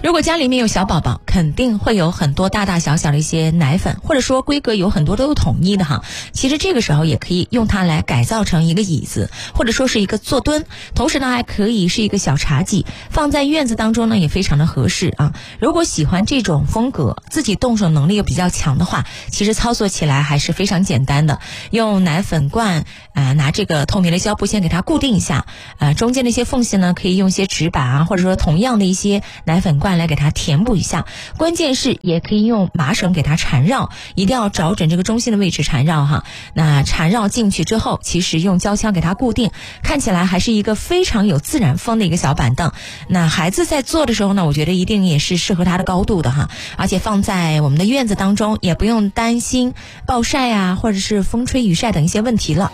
如果家里面有小宝宝，肯定会有很多大大小小的一些奶粉，或者说规格有很多都是统一的哈。其实这个时候也可以用它来改造成一个椅子，或者说是一个坐墩，同时呢还可以是一个小茶几，放在院子当中呢也非常的合适啊。如果喜欢这种风格，自己动手能力又比较强的话，其实操作起来还是非常简单的。用奶粉罐拿这个透明的胶布先给它固定一下，中间的一些缝隙呢可以用一些纸板啊，或者说同样的一些奶粉罐来给它填补一下。关键是也可以用麻绳给它缠绕，一定要找准这个中心的位置缠绕哈。那缠绕进去之后，其实用胶枪给它固定，看起来还是一个非常有自然风的一个小板凳。那孩子在坐的时候呢，我觉得一定也是适合他的高度的哈，而且放在我们的院子当中，也不用担心暴晒啊，或者是风吹雨晒等一些问题了。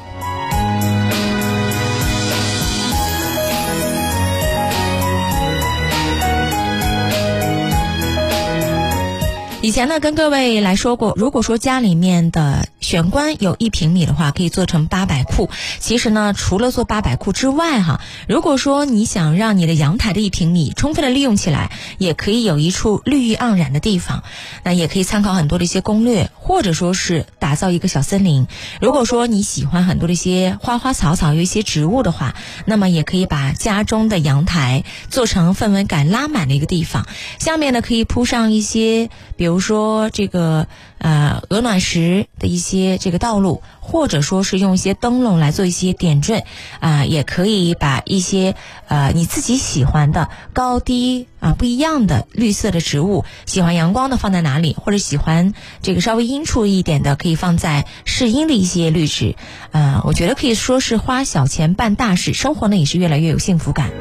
以前呢跟各位来说过，如果说家里面的玄关有1平米的话，可以做成8百库。其实呢除了做8百库之外哈，如果说你想让你的阳台的1平米充分的利用起来，也可以有一处绿意盎然的地方。那也可以参考很多的一些攻略，或者说是打造一个小森林。如果说你喜欢很多的一些花花草草有一些植物的话，那么也可以把家中的阳台做成氛围感拉满的一个地方。下面呢可以铺上一些比如说这个鹅卵石的一些这个道路，或者说是用一些灯笼来做一些点缀也可以把一些你自己喜欢的高低不一样的绿色的植物，喜欢阳光的放在哪里，或者喜欢这个稍微阴处一点的可以放在适阴的一些绿植。我觉得可以说是花小钱办大事，生活呢也是越来越有幸福感。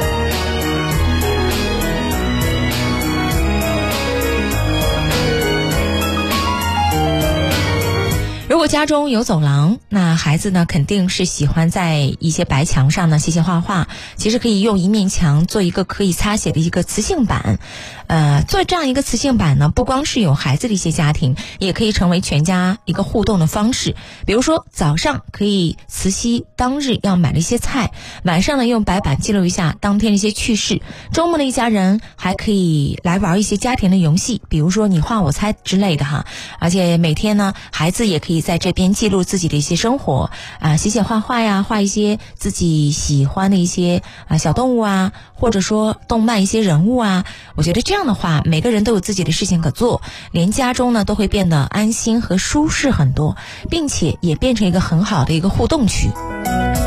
如果家中有走廊，那孩子呢肯定是喜欢在一些白墙上呢写写画画。其实可以用一面墙做一个可以擦写的一个磁性板。做这样一个磁性板呢，不光是有孩子的一些家庭，也可以成为全家一个互动的方式。比如说早上可以磁吸当日要买的一些菜，晚上呢用白板记录一下当天的一些趣事。周末的一家人还可以来玩一些家庭的游戏，比如说你画我猜之类的哈。而且每天呢孩子也可以在这边记录自己的一些生活写写画画呀，画一些自己喜欢的一些小动物啊，或者说动漫一些人物啊。我觉得这样的话，每个人都有自己的事情可做，连家中呢都会变得安心和舒适很多，并且也变成一个很好的一个互动区。